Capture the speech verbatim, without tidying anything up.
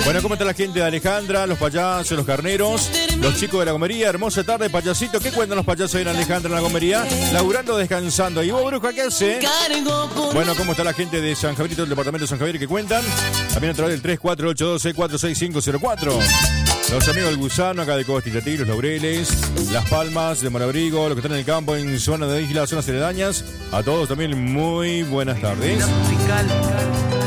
Bueno, ¿cómo está la gente de Alejandra? Los payasos, los carneros, los chicos de la gomería. Hermosa tarde, payasito. ¿Qué cuentan los payasos ahí en Alejandra en la gomería? Laburando, descansando. ¿Y vos, bruja, qué hace? Bueno, ¿cómo está la gente de San Javierito, del departamento de San Javier, que cuentan? También a través del tres cuatro ocho uno dos cuatro seis cinco cero cuatro. Los amigos del Gusano, acá de Costillatí, Los Laureles, Las Palmas, de Monabrigo, los que están en el campo, en zona de isla, zonas aledañas. A todos también muy buenas tardes.